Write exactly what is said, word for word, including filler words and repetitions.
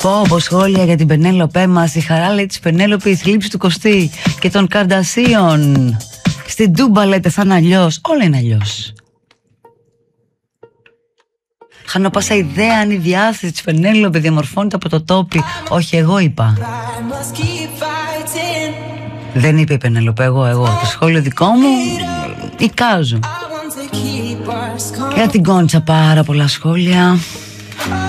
Πω πω σχόλια για την Πενέλοπέ μας. Η χαρά λέει της Πενέλοπη, η θλίψη του Κωστή και των Καρντασίων. Στην Τούμπα λέτε θα είναι αλλιώς. Όλα είναι αλλιώς. Χάνω πάσα ιδέα αν η διάθεση της Πενέλοπη διαμορφώνεται από το τόπι. Όχι, εγώ είπα. Δεν είπε η Πενέλοπη, εγώ, εγώ. Το σχόλιο δικό μου εικάζω. Για την Κόντσα πάρα πολλά σχόλια.